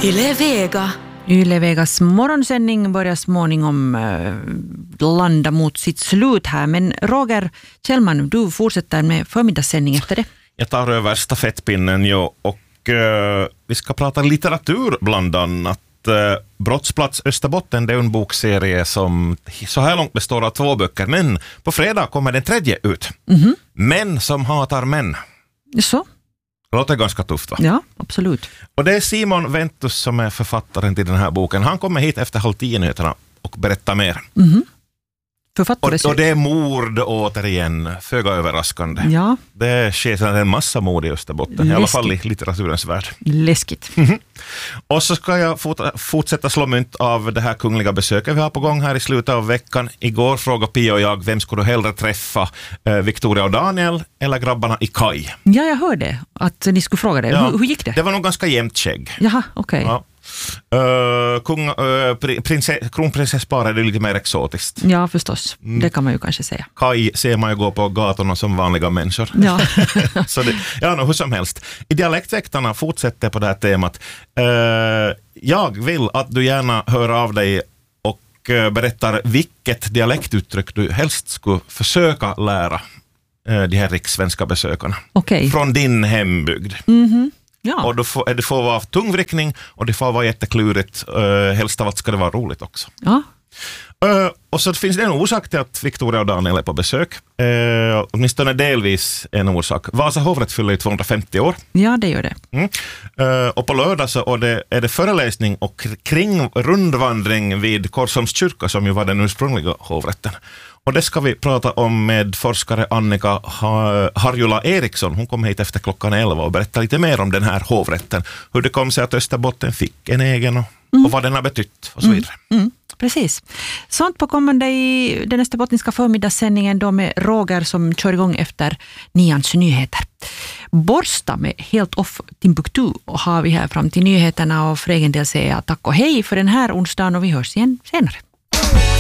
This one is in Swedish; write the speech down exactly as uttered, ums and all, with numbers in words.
Yle Vega. Yle Vegas morgonsändning börjar småningom eh, landa mot sitt slut här. Men Roger Kjellman, du fortsätter med förmiddagssändning efter det. Jag tar över stafettpinnen jo, och eh, vi ska prata litteratur bland annat. Eh, Brottsplats Österbotten, det är en bokserie som så här långt består av två böcker. Men på fredag kommer den tredje ut. Mm-hmm. Män som hatar män. Så? Det låter ganska tufft, va? Ja, absolut. Och det är Simon Ventus som är författaren till den här boken. Han kommer hit efter halv tio nyheterna och berättar mer. Mm-hmm. Och, och det är mord återigen, föga överraskande. Ja. Det sker sedan en massa mord i Österbotten, Läskigt. I alla fall i litteraturens värld. Läskigt. Mm-hmm. Och så ska jag fort- fortsätta slå mynt av det här kungliga besöket vi har på gång här i slutet av veckan. Igår frågade Pia och jag, vem skulle du hellre träffa? Eh, Victoria och Daniel eller grabbarna i Kaj? Ja, jag hörde att ni skulle fråga det. Ja. Hur, hur gick det? Det var nog ganska jämnt skägg. Jaha, okej. Okay. Ja. Uh, kung, uh, prinsess, kronprinsesspar är det lite mer exotiskt. Ja, förstås. Mm. Det kan man ju kanske säga. Kaj ser man ju gå på gatorna som vanliga människor. Ja. Så det, ja, no, hur som helst. I Dialektväktarna fortsätter på det här temat. Uh, jag vill att du gärna hör av dig och uh, berättar vilket dialektuttryck du helst skulle försöka lära uh, de här rikssvenska besökarna. Okay. Från din hembygd. Mhm. Ja. Och det får, det får vara tungvrickning och det får vara jätteklurigt. Uh, helst av allt ska det vara roligt också. Ja. Uh, och så finns det en orsak till att Victoria och Daniel är på besök. Uh, åtminstone delvis en orsak. Vasa hovrätt fyller ju tvåhundrafemtio år. Ja, det gör det. Mm. Uh, och på lördag så är det, är det föreläsning och kring rundvandring vid Korsholms kyrka som ju var den ursprungliga hovrätten. Och det ska vi prata om med forskare Annika Harjula Eriksson. Hon kom hit efter klockan elva och berättar lite mer om den här hovrätten. Hur det kom sig att Österbotten fick en egen och, mm. och vad den har betytt och så vidare. Mm. Mm. Precis. Sånt på kommande i den österbottniska förmiddagssändningen då med Roger som kör igång efter nians nyheter. Borsta med Helt Off Timbuktu och har vi här fram till nyheterna och för egen del säger jag tack och hej för den här onsdagen och vi hörs igen senare.